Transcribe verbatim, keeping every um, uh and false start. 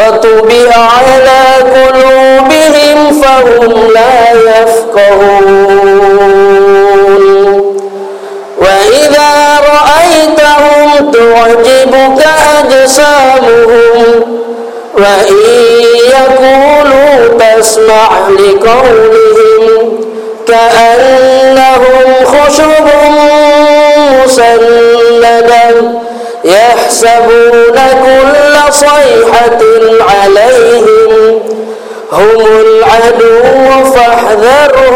فطبع على قلوبهم فهم لا يفقهون وإذا رأيتهم تعجبك أجسامهم وإن يقولوا تسمع لقولهم كأنهم خشب مسندة يحسبون كل صيحة عليهم هم العدو فاحذرهم